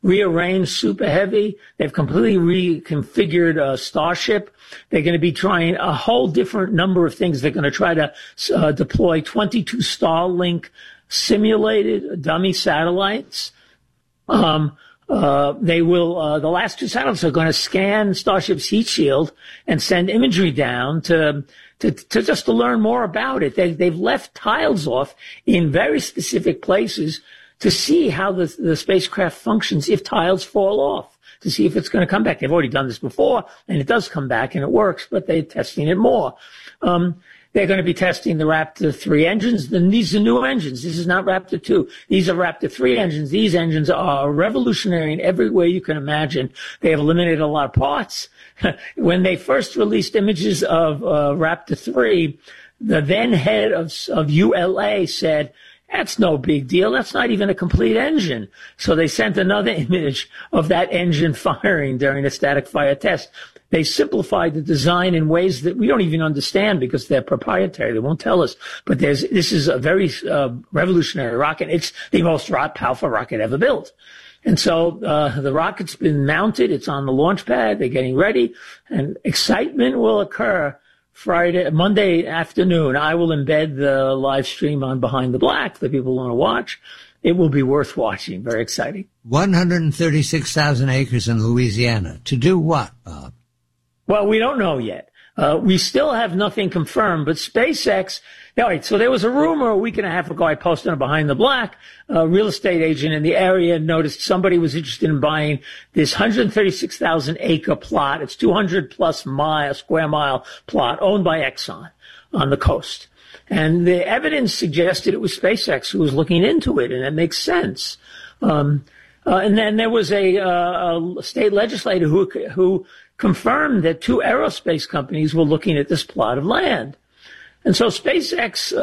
rearranged Super Heavy. They've completely reconfigured Starship. They're going to be trying a whole different number of things. They're going to try to deploy 22 Starlink simulated dummy satellites. They will, the last two satellites are going to scan Starship's heat shield and send imagery down to just to learn more about it. They've left tiles off in very specific places to see how the spacecraft functions if tiles fall off, to see if it's going to come back. They've already done this before, and it does come back and it works, but they're testing it more. They're going to be testing the Raptor 3 engines. And these are new engines. This is not Raptor 2. These are Raptor 3 engines. These engines are revolutionary in every way you can imagine. They have eliminated a lot of parts. When they first released images of Raptor 3, the then head of ULA said, "That's no big deal. That's not even a complete engine." So they sent another image of that engine firing during a static fire test. They simplified the design in ways that we don't even understand because they're proprietary. They won't tell us. But this is a very revolutionary rocket. It's the most powerful rocket ever built. And so the rocket's been mounted. It's on the launch pad. They're getting ready. And excitement will occur Monday afternoon. I will embed the live stream on Behind the Black for people who want to watch. It will be worth watching. Very exciting. 136,000 acres in Louisiana. To do what, Bob? Well, we don't know yet. We still have nothing confirmed, but SpaceX, all right, so there was a rumor a week and a half ago, I posted on Behind the Black, a real estate agent in the area noticed somebody was interested in buying this 136,000 acre plot. It's 200 plus square mile plot owned by Exxon on the coast. And the evidence suggested it was SpaceX who was looking into it, and it makes sense. And then there was a state legislator who confirmed that two aerospace companies were looking at this plot of land. And so SpaceX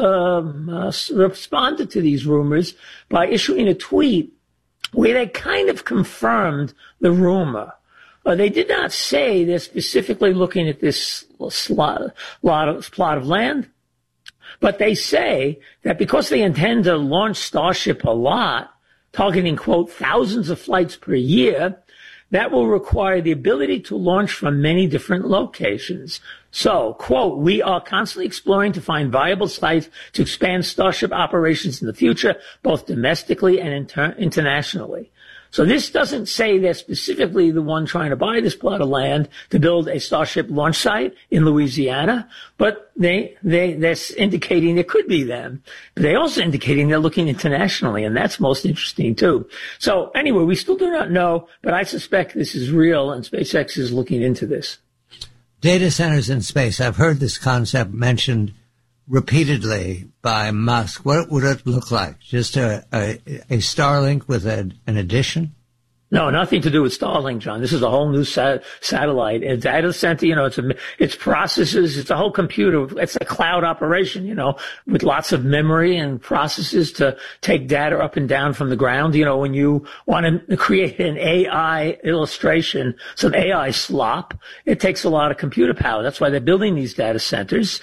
responded to these rumors by issuing a tweet where they kind of confirmed the rumor. They did not say they're specifically looking at this plot of land, but they say that because they intend to launch Starship a lot, targeting, quote, thousands of flights per year, that will require the ability to launch from many different locations. So, quote, "We are constantly exploring to find viable sites to expand Starship operations in the future, both domestically and internationally." So this doesn't say they're specifically the one trying to buy this plot of land to build a Starship launch site in Louisiana, but they're indicating it could be them. But they're also indicating they're looking internationally, and that's most interesting too. So anyway, we still do not know, but I suspect this is real, and SpaceX is looking into this. Data centers in space. I've heard this concept mentioned repeatedly by Musk. What would it look like? Just a Starlink with an addition? No, nothing to do with Starlink, John. This is a whole new satellite. A data center, it's processors. It's a whole computer. It's a cloud operation, with lots of memory and processes to take data up and down from the ground. When you want to create an AI illustration, some AI slop, it takes a lot of computer power. That's why they're building these data centers.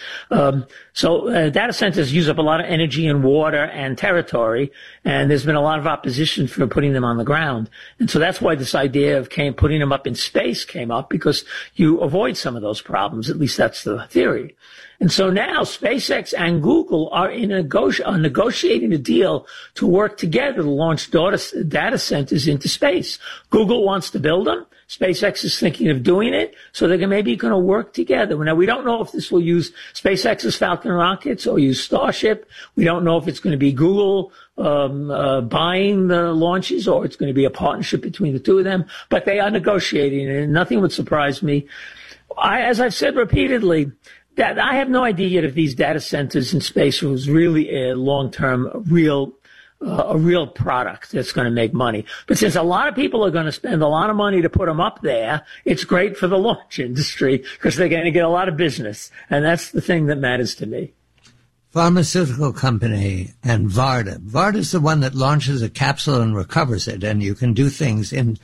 So data centers use up a lot of energy and water and territory, and there's been a lot of opposition for putting them on the ground. And so that's why this idea of putting them up in space came up, because you avoid some of those problems. At least that's the theory. And so now SpaceX and Google are negotiating a deal to work together to launch data centers into space. Google wants to build them. SpaceX is thinking of doing it, so they're maybe going to work together. Now, we don't know if this will use SpaceX's Falcon rockets or use Starship. We don't know if it's going to be Google buying the launches, or it's going to be a partnership between the two of them. But they are negotiating, and nothing would surprise me. As I've said repeatedly, that I have no idea yet if these data centers in space was really a long-term, a real product that's going to make money. But since a lot of people are going to spend a lot of money to put them up there, it's great for the launch industry because they're going to get a lot of business. And that's the thing that matters to me. Pharmaceutical company and Varda. Varda's the one that launches a capsule and recovers it, and you can do things in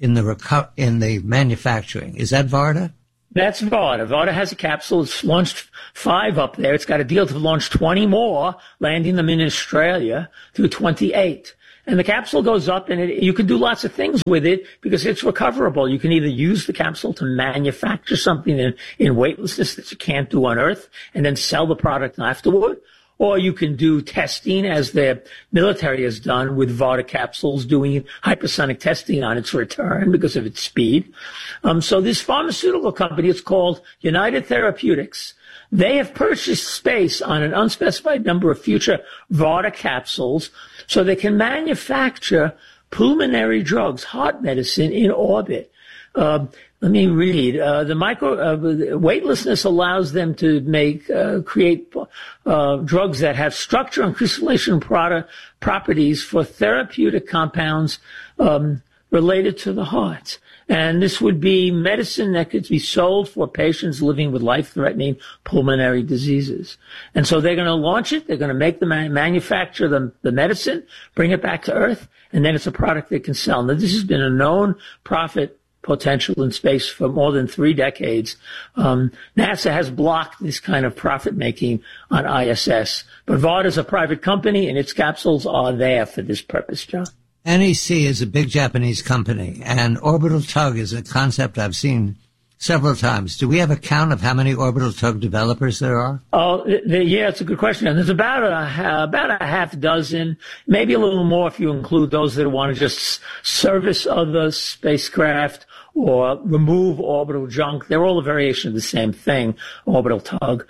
the manufacturing. Is that Varda? That's Varda. Varda has a capsule. It's launched 5 up there. It's got a deal to launch 20 more, landing them in Australia through 28. and the capsule goes up, and you can do lots of things with it because it's recoverable. You can either use the capsule to manufacture something in weightlessness that you can't do on Earth and then sell the product afterward. Or you can do testing, as the military has done with VARTA capsules, doing hypersonic testing on its return because of its speed. So this pharmaceutical company, it's called United Therapeutics. They have purchased space on an unspecified number of future VARTA capsules so they can manufacture pulmonary drugs, heart medicine, in orbit. Let me read. Weightlessness allows them to create drugs that have structure and crystallization properties for therapeutic compounds related to the heart. And this would be medicine that could be sold for patients living with life-threatening pulmonary diseases. And so they're going to launch it. They're going to make manufacture the medicine, bring it back to Earth, and then it's a product they can sell. Now, this has been a known profit potential in space for more than 3 decades. NASA has blocked this kind of profit making on ISS, but VARTA is a private company and its capsules are there for this purpose, John. NEC is a big Japanese company, and orbital tug is a concept I've seen several times. Do we have a count of how many orbital tug developers there are? Oh, yeah, it's a good question. And there's about a half dozen, maybe a little more if you include those that want to just service other spacecraft or remove orbital junk. They're all a variation of the same thing, orbital tug.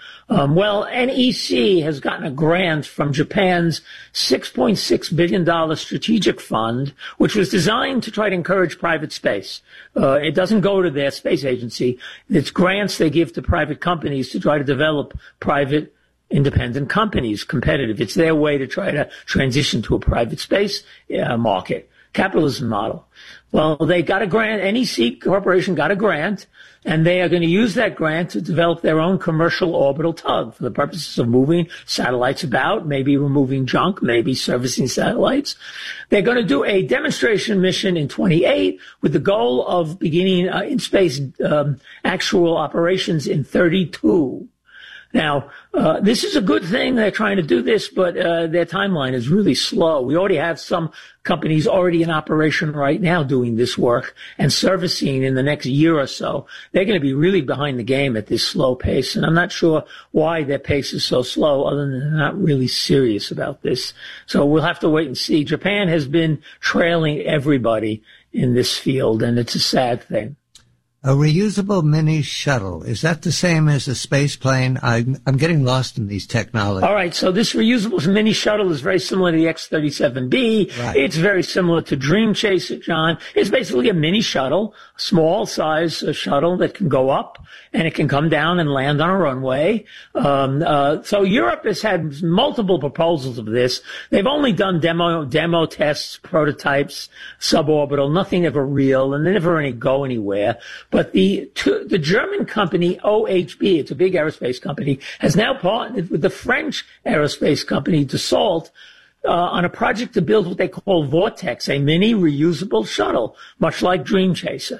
NEC has gotten a grant from Japan's $6.6 billion strategic fund, which was designed to try to encourage private space. It doesn't go to their space agency. It's grants they give to private companies to try to develop private independent companies, competitive. It's their way to try to transition to a private space market, capitalism model. Well, they got a grant. NEC Corporation got a grant, and they are going to use that grant to develop their own commercial orbital tug for the purposes of moving satellites about, maybe removing junk, maybe servicing satellites. They're going to do a demonstration mission in 28 with the goal of beginning in space actual operations in 32. Now, this is a good thing. They're trying to do this, but their timeline is really slow. We already have some companies already in operation right now doing this work and servicing in the next year or so. They're going to be really behind the game at this slow pace, and I'm not sure why their pace is so slow other than they're not really serious about this. So we'll have to wait and see. Japan has been trailing everybody in this field, and it's a sad thing. A reusable mini shuttle, is that the same as a space plane? I'm getting lost in these technologies. All right, so this reusable mini shuttle is very similar to the X-37B. Right. It's very similar to Dream Chaser, John. It's basically a mini shuttle, small size shuttle that can go up and it can come down and land on a runway. So Europe has had multiple proposals of this. They've only done demo tests, prototypes, suborbital, nothing ever real, and they never really go anywhere. But the German company OHB, it's a big aerospace company, has now partnered with the French aerospace company Dassault on a project to build what they call Vortex, a mini reusable shuttle, much like Dream Chaser.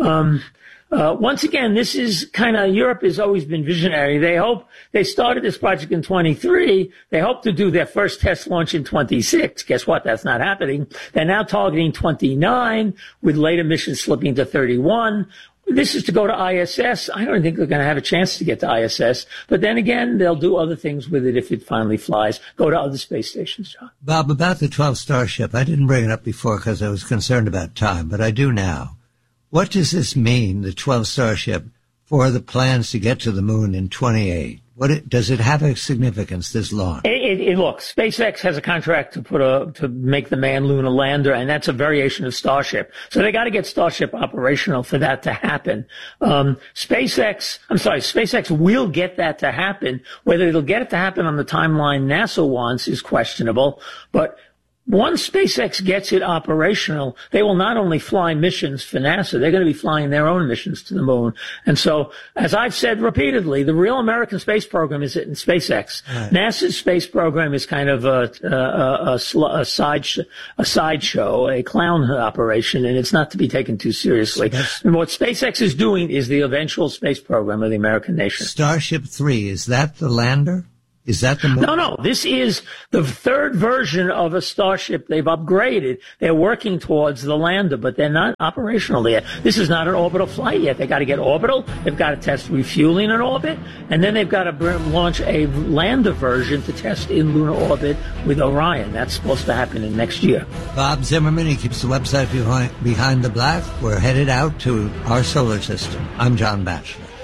Once again, this is Europe has always been visionary. They started this project in 23. They hope to do their first test launch in 26. Guess what? That's not happening. They're now targeting 29 with later missions slipping to 31. This is to go to ISS. I don't think they're going to have a chance to get to ISS. But then again, they'll do other things with it if it finally flies. Go to other space stations, John. Bob, about the 12 Starship, I didn't bring it up before because I was concerned about time, but I do now. What does this mean, the 12 Starship, for the plans to get to the moon in 28? Does it have a significance, this launch? Look, SpaceX has a contract to make the manned lunar lander, and that's a variation of Starship. So they got to get Starship operational for that to happen. SpaceX will get that to happen. Whether it'll get it to happen on the timeline NASA wants is questionable, but once SpaceX gets it operational, they will not only fly missions for NASA, they're going to be flying their own missions to the moon. And so, as I've said repeatedly, the real American space program is in SpaceX. Right. NASA's space program is kind of a sideshow, a clown operation, and it's not to be taken too seriously. And what SpaceX is doing is the eventual space program of the American nation. Starship 3, is that the lander? Is that the moon? No. This is the third version of a Starship they've upgraded. They're working towards the lander, but they're not operational yet. This is not an orbital flight yet. They got to get orbital. They've got to test refueling in orbit, and then they've got to launch a lander version to test in lunar orbit with Orion. That's supposed to happen in next year. Bob Zimmerman, he keeps the website Behind the Black. We're headed out to our solar system. I'm John Batchelor.